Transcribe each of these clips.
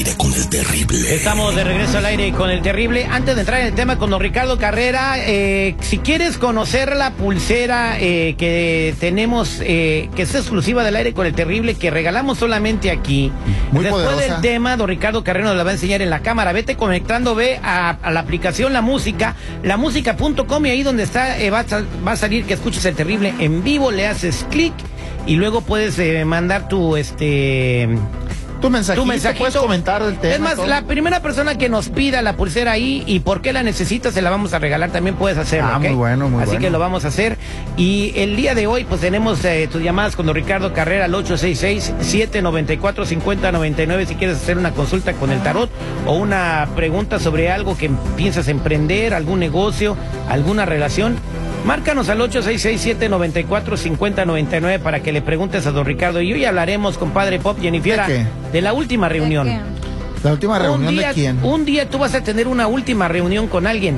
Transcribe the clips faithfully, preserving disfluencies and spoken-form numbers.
Con el terrible. Estamos de regreso al aire con el terrible. Antes de entrar en el tema con don Ricardo Carrera, eh, si quieres conocer la pulsera eh, que tenemos, eh, que es exclusiva del aire con el terrible, que regalamos solamente aquí. Muy Después poderosa. del tema, don Ricardo Carrera nos la va a enseñar en la cámara. Vete conectando, ve a, a la aplicación La Música, la música punto com, y ahí donde está eh, va, a, va a salir que escuches el terrible en vivo, le haces clic y luego puedes eh, mandar tu este... Tu mensajito, Tu mensajito, puedes comentar el tema. Es más, todo. la primera persona que nos pida la pulsera ahí y por qué la necesita, se la vamos a regalar, también puedes hacerlo. Ah, ¿okay? muy bueno, muy Así bueno. que lo vamos a hacer. Y el día de hoy, pues tenemos eh, tus llamadas con don Ricardo Carrera al ocho seis seis, siete nueve cuatro, cinco cero nueve nueve si quieres hacer una consulta con el tarot o una pregunta sobre algo que piensas emprender, algún negocio, alguna relación. Márcanos al ocho seis seis, siete nueve cuatro, cinco cero nueve nueve para que le preguntes a don Ricardo. Y hoy hablaremos con Padre Pop Jennifer ¿De qué? de la última reunión. ¿La última reunión un día, de quién? Un día tú vas a tener una última reunión con alguien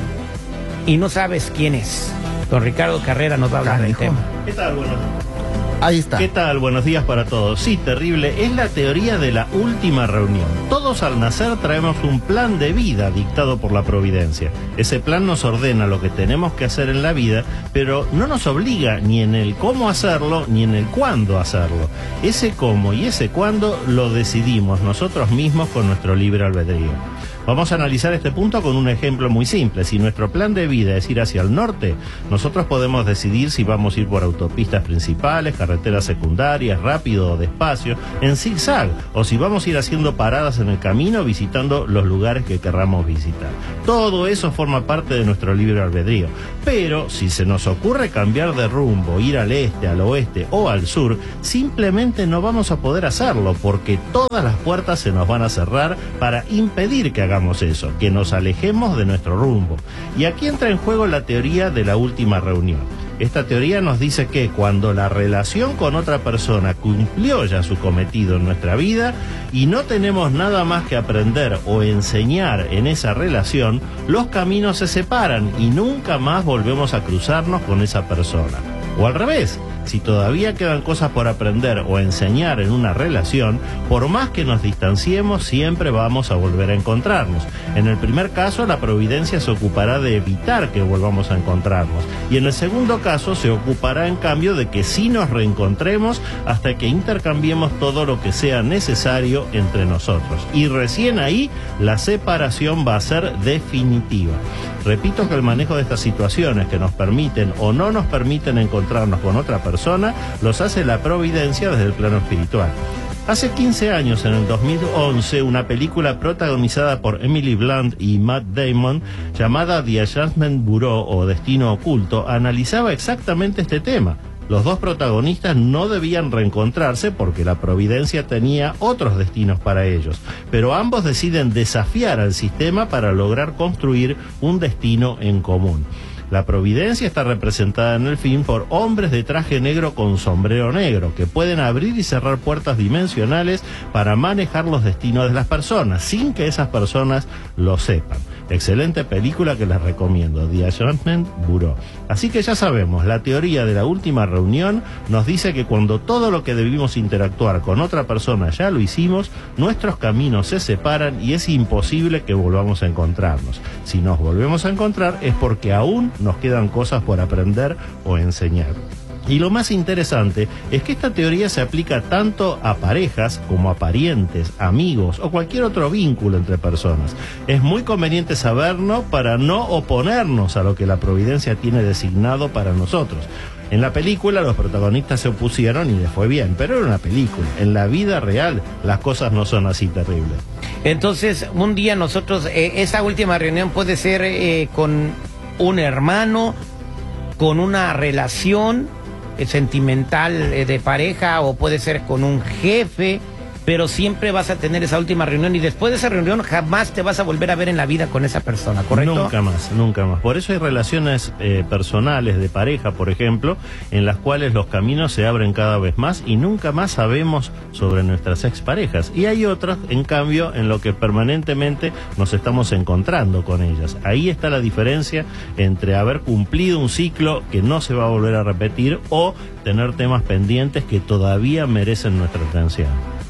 y no sabes quién es. Don Ricardo Carrera nos va a hablar del Canijo. tema. ¿Qué tal? Buenos Ahí está. ¿Qué tal? Buenos días para todos. Sí, terrible. Es la teoría de la última reunión. Todos al nacer traemos un plan de vida dictado por la providencia. Ese plan nos ordena lo que tenemos que hacer en la vida, pero no nos obliga ni en el cómo hacerlo, ni en el cuándo hacerlo. Ese cómo y ese cuándo lo decidimos nosotros mismos con nuestro libre albedrío. Vamos a analizar este punto con un ejemplo muy simple. Si nuestro plan de vida es ir hacia el norte, nosotros podemos decidir si vamos a ir por autopistas principales, carreteras secundarias, rápido o despacio, en zigzag, o si vamos a ir haciendo paradas en el camino visitando los lugares que querramos visitar. Todo eso forma parte de nuestro libre albedrío. Pero si se nos ocurre cambiar de rumbo, ir al este, al oeste o al sur, simplemente no vamos a poder hacerlo porque todas las puertas se nos van a cerrar para impedir que hagamos Hagamos eso, que nos alejemos de nuestro rumbo. Y aquí entra en juego la teoría de la última reunión. Esta teoría nos dice que cuando la relación con otra persona cumplió ya su cometido en nuestra vida y no tenemos nada más que aprender o enseñar en esa relación, los caminos se separan y nunca más volvemos a cruzarnos con esa persona. O al revés, si todavía quedan cosas por aprender o enseñar en una relación, por más que nos distanciemos, siempre vamos a volver a encontrarnos. En el primer caso, la providencia se ocupará de evitar que volvamos a encontrarnos. Y en el segundo caso, se ocupará en cambio de que sí nos reencontremos hasta que intercambiemos todo lo que sea necesario entre nosotros. Y recién ahí, la separación va a ser definitiva. Repito que el manejo de estas situaciones que nos permiten o no nos permiten encontrarnos con otra persona, los hace la providencia desde el plano espiritual. Hace quince años, en el dos mil once, una película protagonizada por Emily Blunt y Matt Damon, llamada The Adjustment Bureau o Destino Oculto, analizaba exactamente este tema. Los dos protagonistas no debían reencontrarse porque la providencia tenía otros destinos para ellos, pero ambos deciden desafiar al sistema para lograr construir un destino en común. La providencia está representada en el film por hombres de traje negro con sombrero negro, que pueden abrir y cerrar puertas dimensionales para manejar los destinos de las personas, sin que esas personas lo sepan. Excelente película que les recomiendo, The Adjustment Bureau. Así que ya sabemos, la teoría de la última reunión nos dice que cuando todo lo que debimos interactuar con otra persona ya lo hicimos, nuestros caminos se separan y es imposible que volvamos a encontrarnos. Si nos volvemos a encontrar es porque aún nos quedan cosas por aprender o enseñar. Y lo más interesante es que esta teoría se aplica tanto a parejas como a parientes, amigos o cualquier otro vínculo entre personas. Es muy conveniente saberlo para no oponernos a lo que la providencia tiene designado para nosotros. En la película los protagonistas se opusieron y les fue bien, pero era una película. En la vida real las cosas no son así terribles. Entonces, un día nosotros, eh, esa última reunión puede ser eh, con un hermano, con una relación eh, sentimental eh, de pareja, o puede ser con un jefe, pero siempre vas a tener esa última reunión y después de esa reunión jamás te vas a volver a ver en la vida con esa persona, ¿correcto? Nunca más, nunca más. Por eso hay relaciones eh, personales de pareja, por ejemplo, en las cuales los caminos se abren cada vez más y nunca más sabemos sobre nuestras exparejas. Y hay otras, en cambio, en lo que permanentemente nos estamos encontrando con ellas. Ahí está la diferencia entre haber cumplido un ciclo que no se va a volver a repetir o tener temas pendientes que todavía merecen nuestra atención.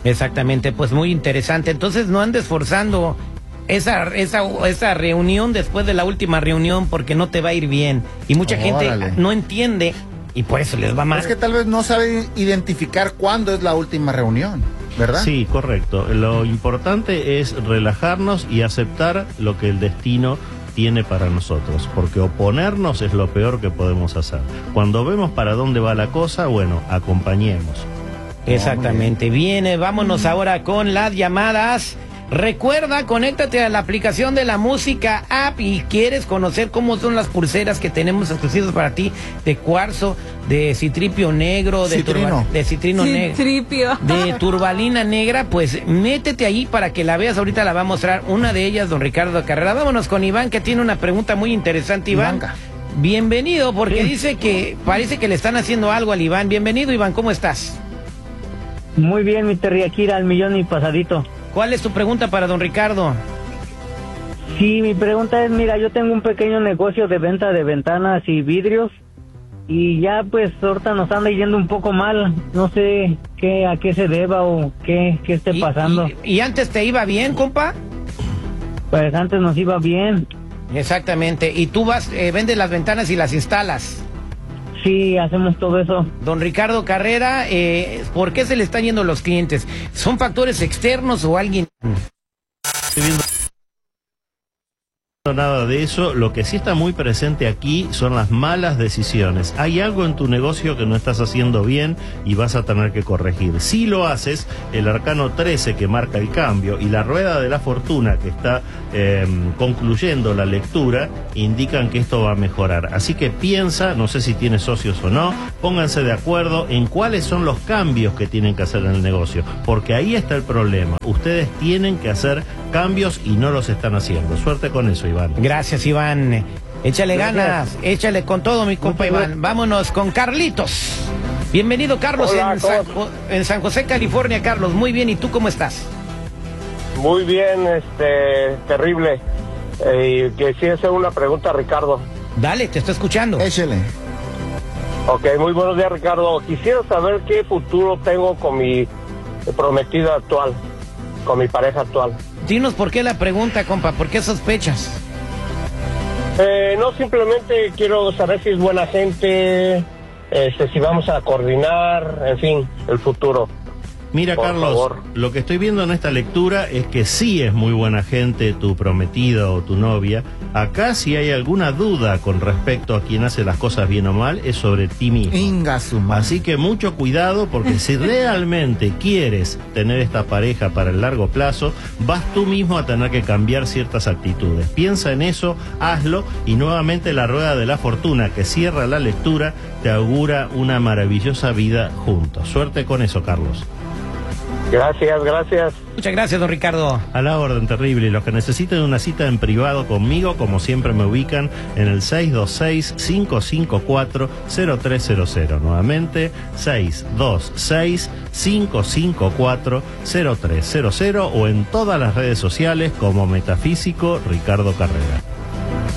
Exactamente, pues muy interesante. Entonces no andes forzando esa, esa, esa reunión después de la última reunión porque no te va a ir bien. Y mucha Órale. gente no entiende y por eso les va mal. Es que tal vez no saben identificar cuándo es la última reunión, ¿verdad? Sí, correcto. Lo importante es relajarnos y aceptar lo que el destino tiene para nosotros, porque oponernos es lo peor que podemos hacer. Cuando vemos para dónde va la cosa, bueno, acompañemos. Exactamente. Viene, vámonos ahora con las llamadas. Recuerda, conéctate a la aplicación de la música app y quieres conocer cómo son las pulseras que tenemos exclusivas para ti de cuarzo, de citripio negro, de, Citrino. turba- de citrino negro, Citripio. de turbalina negra, pues métete ahí para que la veas. Ahorita la va a mostrar una de ellas, don Ricardo Carrera. Vámonos con Iván, que tiene una pregunta muy interesante. Iván, Ivanka. bienvenido, porque dice que parece que le están haciendo algo al Iván. Bienvenido, Iván, ¿cómo estás? Muy bien, mi Terriaquira, al millón y pasadito. ¿Cuál es tu pregunta para don Ricardo? Sí, mi pregunta es, mira, yo tengo un pequeño negocio de venta de ventanas y vidrios y ya pues ahorita nos anda yendo un poco mal. No sé qué a qué se deba o qué, qué esté Y- pasando. Y, y antes te iba bien, compa? Pues antes nos iba bien. Exactamente. Y tú vas, eh, vendes las ventanas y las instalas. Sí, hacemos todo eso. Don Ricardo Carrera, eh, ¿por qué se le están yendo los clientes? ¿Son factores externos o alguien? Estoy viendo nada de eso. Lo que sí está muy presente aquí son las malas decisiones. Hay algo en tu negocio que no estás haciendo bien y vas a tener que corregir. Si lo haces, el arcano trece que marca el cambio y la rueda de la fortuna que está eh, concluyendo la lectura indican que esto va a mejorar. Así que piensa, no sé si tienes socios o no, pónganse de acuerdo en cuáles son los cambios que tienen que hacer en el negocio, porque ahí está el problema. Ustedes tienen que hacer cambios y no los están haciendo. Suerte con eso, Iván. Gracias, Iván. Échale Gracias. ganas, échale con todo, mi compa Muchas Iván. Vámonos con Carlitos. Bienvenido, Carlos, Hola, en, San, ¿cómo? Jo- en San José, California. Carlos, muy bien. ¿Y tú cómo estás? Muy bien, este, terrible. Eh, y que sí hacer una pregunta a Ricardo. Dale, te estoy escuchando. Échele. Ok, muy buenos días, Ricardo. Quisiera saber qué futuro tengo con mi prometida actual, con mi pareja actual. Dinos por qué la pregunta, compa, ¿por qué sospechas? Eh, no, simplemente quiero saber si es buena gente, este, si vamos a coordinar, en fin, el futuro. Mira, Por Carlos, favor. lo que estoy viendo en esta lectura es que sí es muy buena gente tu prometida o tu novia. Acá, si hay alguna duda con respecto a quién hace las cosas bien o mal, es sobre ti mismo. Inga su madre. Así que mucho cuidado, porque si realmente quieres tener esta pareja para el largo plazo, vas tú mismo a tener que cambiar ciertas actitudes. Piensa en eso, hazlo, y nuevamente la rueda de la fortuna que cierra la lectura te augura una maravillosa vida juntos. Suerte con eso, Carlos. Gracias, gracias. Muchas gracias, don Ricardo. A la orden, terrible. Los que necesiten una cita en privado conmigo, como siempre, me ubican en el seis dos seis, cinco cinco cuatro, cero tres cero cero. Nuevamente, seis dos seis, cinco cinco cuatro, cero tres cero cero o en todas las redes sociales como Metafísico Ricardo Carrera.